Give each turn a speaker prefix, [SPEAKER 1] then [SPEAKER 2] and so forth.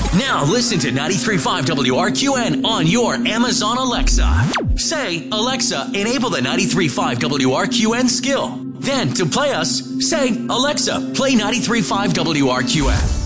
[SPEAKER 1] Now listen to 93.5 WRQN on your Amazon Alexa. Say, Alexa, enable the 93.5 WRQN skill. Then to play us, say, Alexa, play 93.5 WRQN.